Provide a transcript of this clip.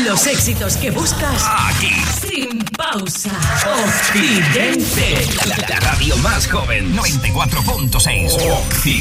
Los éxitos que buscas aquí. Sin pausa. Occidente. La radio más joven. 94.6. Occidente.